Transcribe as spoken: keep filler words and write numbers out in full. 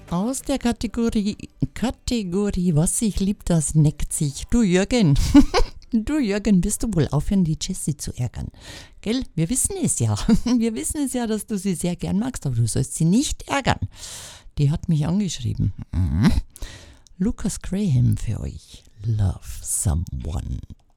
Aus der Kategorie, Kategorie, was sich liebt, das neckt sich. Du Jürgen, du Jürgen, wirst du wohl aufhören, die Jessie zu ärgern? Gell, wir wissen es ja. Wir wissen es ja, dass du sie sehr gern magst, aber du sollst sie nicht ärgern. Die hat mich angeschrieben. Mhm. Lucas Graham für euch. Love Someone.